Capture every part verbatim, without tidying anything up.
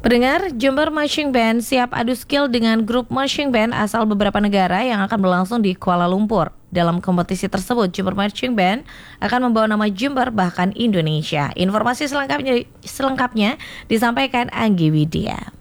Pendengar, Jember Marching Band siap adu skill dengan grup marching band asal beberapa negara yang akan berlangsung di Kuala Lumpur. Dalam kompetisi tersebut, Jember Marching Band akan membawa nama Jember bahkan Indonesia. Informasi selengkapnya, selengkapnya disampaikan Anggi Widya.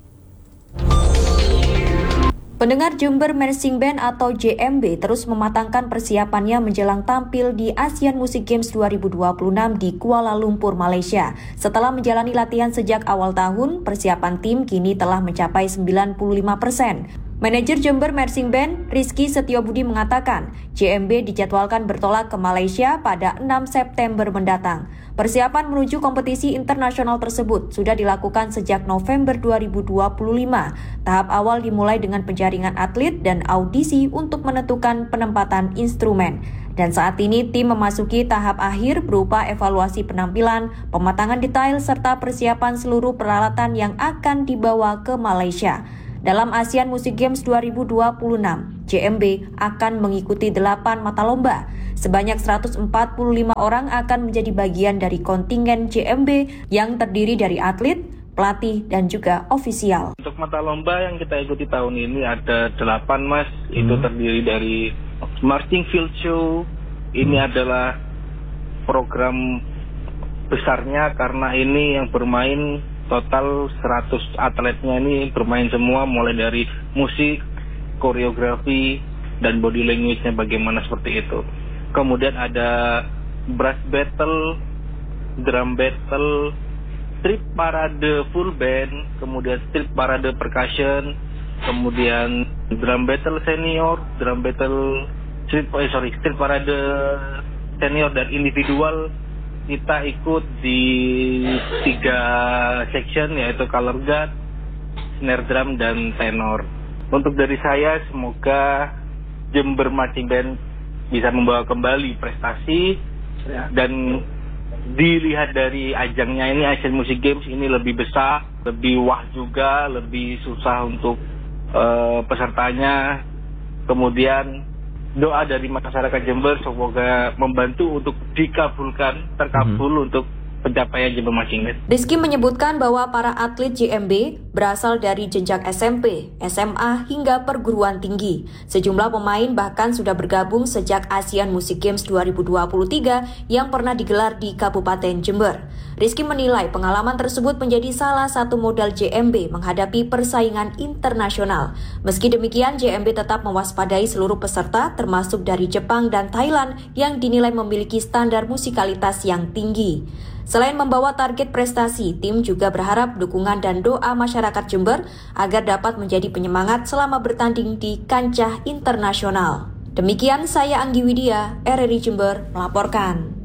Pendengar, Jember Marching Band atau J M B terus mematangkan persiapannya menjelang tampil di Asian Music Games dua ribu dua puluh enam di Kuala Lumpur, Malaysia. Setelah menjalani latihan sejak awal tahun, persiapan tim kini telah mencapai sembilan puluh lima persen. Manajer Jember Marching Band, Rizky Setiobudi mengatakan, J M B dijadwalkan bertolak ke Malaysia pada enam September mendatang. Persiapan menuju kompetisi internasional tersebut sudah dilakukan sejak November dua ribu dua puluh lima. Tahap awal dimulai dengan penjaringan atlet dan audisi untuk menentukan penempatan instrumen. Dan saat ini tim memasuki tahap akhir berupa evaluasi penampilan, pematangan detail, serta persiapan seluruh peralatan yang akan dibawa ke Malaysia. Dalam Asian Music Games dua ribu dua puluh enam, J M B akan mengikuti delapan mata lomba. Sebanyak seratus empat puluh lima orang akan menjadi bagian dari kontingen J M B yang terdiri dari atlet, pelatih, dan juga ofisial. Untuk mata lomba yang kita ikuti tahun ini ada delapan, Mas. Hmm. Itu terdiri dari Marching Field Show. Ini adalah program besarnya karena ini yang bermain total seratus atletnya, ini bermain semua mulai dari musik, koreografi, dan body language-nya bagaimana seperti itu. Kemudian ada brass battle, drum battle, strip parade full band, kemudian strip parade percussion, kemudian drum battle senior, drum battle strip eh, sorry strip parade senior dan individual. Kita ikut di tiga section, yaitu color guard, snare drum, dan tenor. Untuk dari saya, semoga Jember Marching Band bisa membawa kembali prestasi, dan dilihat dari ajangnya ini, Asian Music Games ini lebih besar, lebih wah juga, lebih susah untuk uh, pesertanya. Kemudian doa dari masyarakat Jember semoga membantu untuk dikabulkan, terkabul hmm. untuk pencapaian Jember Marching Band. Rizky menyebutkan bahwa para atlet J M B berasal dari jenjang S M P, S M A, hingga perguruan tinggi. Sejumlah pemain bahkan sudah bergabung sejak Asian Music Games dua ribu dua puluh tiga yang pernah digelar di Kabupaten Jember. Rizky menilai pengalaman tersebut menjadi salah satu modal J M B menghadapi persaingan internasional. Meski demikian, J M B tetap mewaspadai seluruh peserta termasuk dari Jepang dan Thailand yang dinilai memiliki standar musikalitas yang tinggi. Selain membawa target prestasi, tim juga berharap dukungan dan doa masyarakat Jember agar dapat menjadi penyemangat selama bertanding di kancah internasional. Demikian saya Anggi Widya, R R I Jember melaporkan.